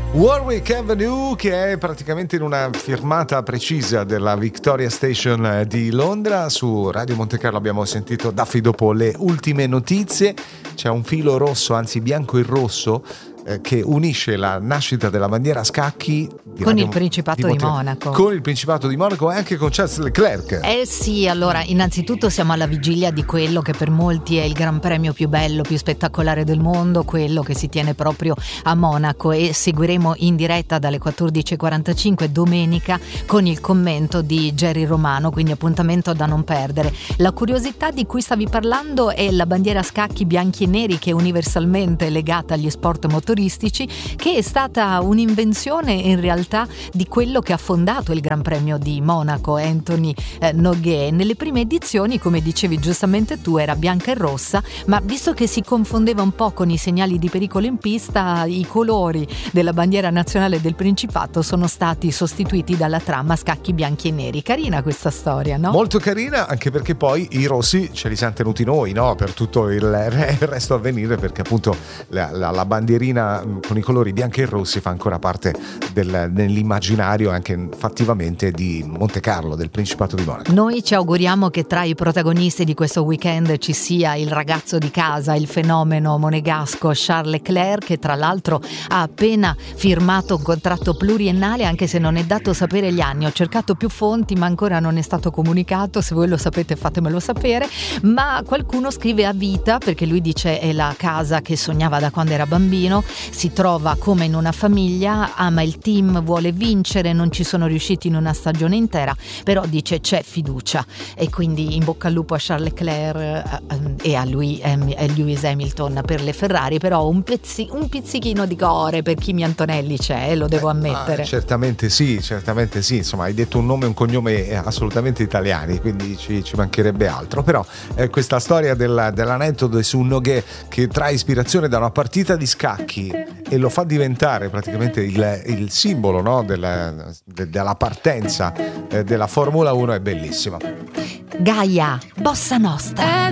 Warwick Avenue, che è praticamente in una firmata precisa della Victoria Station di Londra. Su Radio Monte Carlo abbiamo sentito Daffy dopo le ultime notizie. C'è un filo rosso, anzi bianco e rosso, che unisce la nascita della bandiera a scacchi con il Principato di Monaco. Con il Principato di Monaco e anche con Charles Leclerc. Sì, allora innanzitutto siamo alla vigilia di quello che per molti è il gran premio più bello, più spettacolare del mondo, quello che si tiene proprio a Monaco, e seguiremo in diretta dalle 14.45 domenica con il commento di Gerry Romano, quindi appuntamento da non perdere. La curiosità di cui stavi parlando è la bandiera a scacchi bianchi e neri, che è universalmente legata agli sport motoristici, che è stata un'invenzione in realtà di quello che ha fondato il Gran Premio di Monaco, Anthony Noguet. Nelle prime edizioni, come dicevi giustamente tu, era bianca e rossa, ma visto che si confondeva un po' con i segnali di pericolo in pista, i colori della bandiera nazionale del Principato sono stati sostituiti dalla trama a scacchi bianchi e neri. Carina questa storia, no? Molto carina, anche perché poi i rossi ce li siamo tenuti noi, no? Per tutto il resto a venire, perché appunto la bandierina con i colori bianchi e rossi fa ancora parte nell'immaginario anche fattivamente di Monte Carlo, del Principato di Monaco. Noi ci auguriamo che tra i protagonisti di questo weekend ci sia il ragazzo di casa, il fenomeno monegasco Charles Leclerc, che tra l'altro ha appena firmato un contratto pluriennale, anche se non è dato sapere gli anni. Ho cercato più fonti ma ancora non è stato comunicato, se voi lo sapete fatemelo sapere, ma qualcuno scrive a vita, perché lui dice è la casa che sognava da quando era bambino, si trova come in una famiglia, ama il team, vuole vincere, non ci sono riusciti in una stagione intera, però dice c'è fiducia, e quindi in bocca al lupo a Charles Leclerc e a Lewis Hamilton per le Ferrari, però un pizzichino di cuore per Kimi Antonelli c'è, lo devo ammettere. Certamente sì, insomma hai detto un nome e un cognome assolutamente italiani, quindi ci mancherebbe altro, però questa storia dell'aneddoto su un Noguet che trae ispirazione da una partita di scacchi e lo fa diventare praticamente il simbolo, no, della partenza della Formula 1 è bellissima. Gaia, Bossa Nostra.